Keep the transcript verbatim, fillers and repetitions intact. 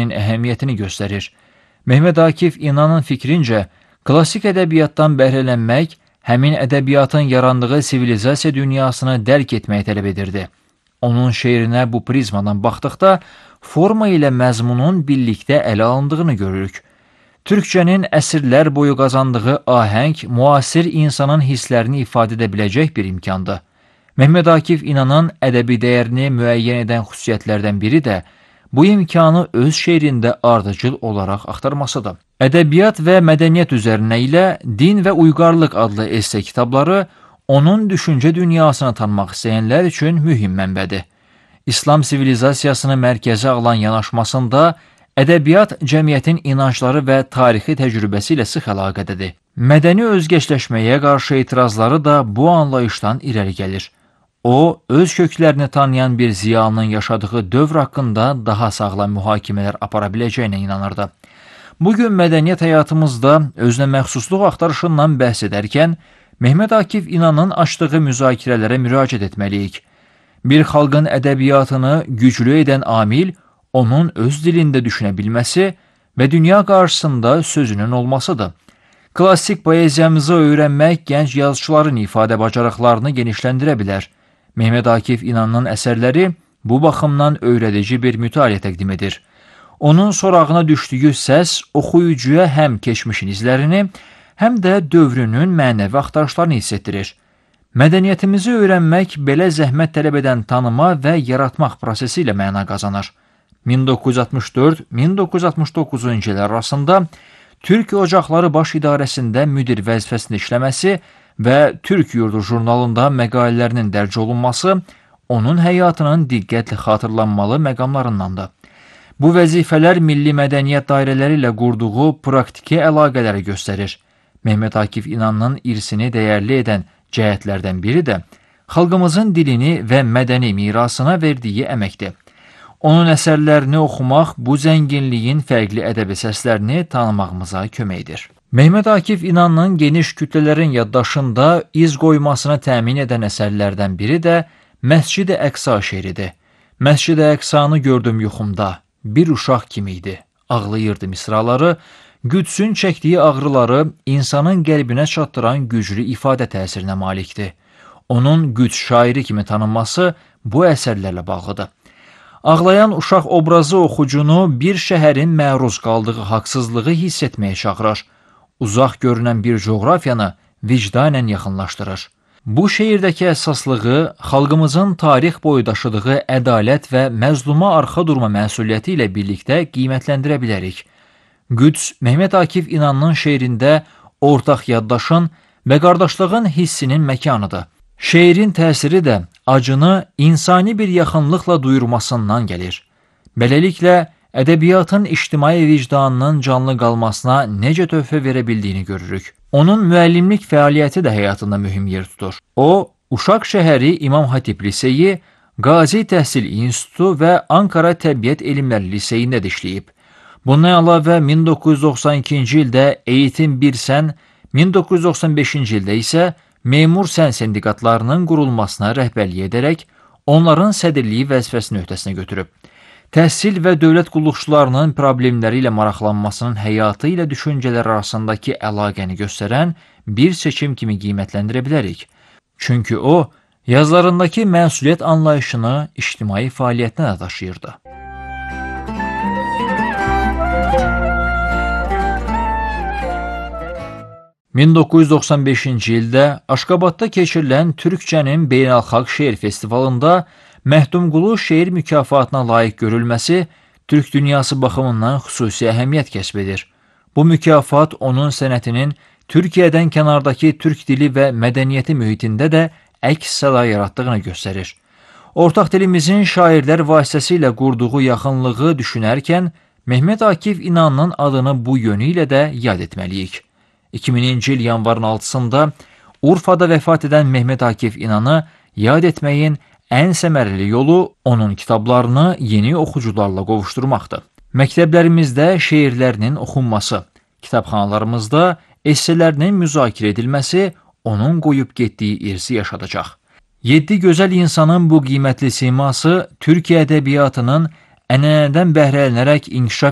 şeirinin əhəmiyyətini göstərir. Mehmet Akif İnanın fikrincə, klassik ədəbiyyatdan bəhrələnmək, həmin ədəbiyyatın yarandığı sivilizasiya dünyasını dərk etməyi tələb edirdi. Onun şeirinə bu prizmadan baxdıqda, forma ilə məzmunun birlikdə ələ alındığını görürük. Türkçənin əsrlər boyu qazandığı ahəng, müasir insanın hisslərini ifadə edə biləcək bir imkandır. Mehmet Akif İnanın ədəbi dəyərini müəyyən edən xüsusiyyətlərdən biri də bu imkanı öz şeirində ardıcıl olaraq axtarmasıdır. Ədəbiyyat və mədəniyyət üzərinə ilə Din və Uyğarlıq adlı esse kitabları onun düşüncə dünyasını tanımaq istəyənlər üçün mühim mənbədir. İslam sivilizasiyasını mərkəzə alan yanaşmasında ədəbiyyat cəmiyyətin inancları və tarixi təcrübəsi ilə sıx əlaqədədir. Mədəni özgeçləşməyə qarşı etirazları da bu anlayışdan irəli gəlir. O, öz köklərini tanıyan bir ziyalının yaşadığı dövr haqqında daha sağlam mühakimələr apara biləcəyinə inanırdı. Bugün mədəniyyət həyatımızda özünə məxsusluq axtarışından bəhs edərkən, Mehmet Akif İnanın açdığı müzakirələrə müraciət etməliyik. Bir xalqın ədəbiyyatını güclü edən amil, onun öz dilində düşünə bilməsi və dünya qarşısında sözünün olmasıdır. Klassik poeziyamızı öyrənmək gənc yazıçıların ifadə bacarıqlarını genişləndirə bilər. Mehmet Akif İnanın əsərləri bu baxımdan öyrədici bir mütaliə təqdim edir. Onun sorağına düşdüyü səs oxuyucuya həm keçmişin izlərini, həm də dövrünün mənəvi axtarışlarını hiss etdirir. Mədəniyyətimizi öyrənmək belə zəhmət tələb edən tanıma və yaratmaq prosesi ilə məna qazanır. min doqquz yüz altmış dörd min doqquz yüz altmış doqquzuncu illər arasında Türk Ocaqları Baş İdarəsində müdir vəzifəsində işləməsi və Türk Yurdu jurnalında məqalələrinin dərc olunması onun həyatının diqqətlə xatırlanmalı məqamlarındandır. Bu vəzifələr milli mədəniyyət dairələri ilə qurduğu praktiki əlaqələri göstərir. Mehmet Akif İnanın irsini dəyərli edən cəhətlərdən biri də xalqımızın dilini və mədəni mirasına verdiyi əməkdir. Onun əsərlərini oxumaq bu zənginliyin fərqli ədəbi səslərini tanımağımıza kömək edir. Mehmet Akif İnanın geniş kütlələrin yaddaşında iz qoymasını təmin edən əsərlərdən biri də Məscid-i Əqsa şeiridir. Məscid-i Əqsanı gördüm yuxumda, bir uşaq kimi idi, ağlayırdı misraları, Qüdsün çəkdiyi ağrıları insanın qəlbinə çatdıran güclü ifadə təsirinə malikdir. Onun Qüds şairi kimi tanınması bu əsərlərlə bağlıdır. Ağlayan uşaq obrazı oxucunu bir şəhərin məruz qaldığı haqsızlığı hiss etməyə çağırır. Uzaq görünən bir coğrafiyanı vicdanən yaxınlaşdırır. Bu şeirdəki əsaslığı xalqımızın tarix boyu daşıdığı ədalət və məzluma arxa durma məsuliyyəti ilə birlikdə qiymətləndirə bilərik. Qüds, Mehmet Akif İnanın şeirində ortaq yaddaşın və qardaşlığın hissinin məkanıdır. Şeirin təsiri də acını insani bir yaxınlıqla duyurmasından gəlir. Beləliklə, ədəbiyyatın ictimai vicdanının canlı qalmasına necə töhfə verə bildiyini görürük. Onun müəllimlik fəaliyyəti də həyatında mühüm yer tutur. O, Uşaq şəhəri İmam Hatip Liseyi, Qazi Təhsil İnstitutu və Ankara Təbiət Elmləri Liseyində işləyib. Bundan əlavə min doqquz yüz doxsan ikinci ildə Eğitim bir Sən, min doqquz yüz doxsan beşinci ildə isə Memur Sən sindikatlarının qurulmasına rəhbərlik edərək onların sədrliyi vəzifəsini öhdəsinə götürüb. Təhsil və dövlət qulluqçularının problemləri ilə maraqlanmasının həyatı ilə düşüncələr arasındakı əlaqəni göstərən bir seçim kimi qiymətləndirə bilərik. Çünki o, yazılarındakı məsuliyyət anlayışını ictimai fəaliyyətinə də daşıyırdı. min doqquz yüz doxsan beşinci ildə Aşqabadda keçirilən Türkçənin Beynəlxalq Şeir Festivalında Məhdumqulu şeir mükafatına layiq görülməsi Türk dünyası baxımından xüsusi əhəmiyyət kəsb edir. Bu mükafat onun sənətinin Türkiyədən kənardakı türk dili və mədəniyyəti mühitində də əks səda yaratdığını göstərir. Ortaq dilimizin şairlər vasitəsilə qurduğu yaxınlığı düşünərkən Mehmet Akif İnanın adını bu yönü ilə də yad etməliyik. iki mininci il yanvarın altısında Urfada vəfat edən Mehmet Akif İnanı yad etməyin ən səmərəli yolu onun kitablarını yeni oxucularla qovuşturmaqdır. Məktəblərimizdə şeirlərinin oxunması, kitabxanalarımızda esselərinin müzakirə edilməsi onun qoyub getdiyi irsi yaşadacaq. Yeddi gözəl insanın bu qiymətli siması Türkiyə ədəbiyyatının ənənədən bəhrələnərək inkişaf